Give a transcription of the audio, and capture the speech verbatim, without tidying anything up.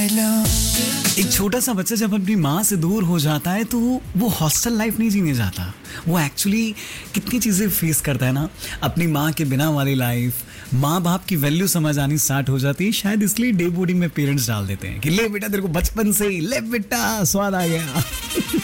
एक छोटा सा बच्चा जब अपनी माँ से दूर हो जाता है तो वो हॉस्टल लाइफ नहीं जीने जाता. वो एक्चुअली कितनी चीज़ें फेस करता है ना. अपनी माँ के बिना वाली लाइफ, माँ बाप की वैल्यू समझ आनी स्टार्ट हो जाती है. शायद इसलिए डे बोर्डिंग में पेरेंट्स डाल देते हैं कि ले बेटा तेरे को बचपन से ही ले बेटा स्वाद आ गया.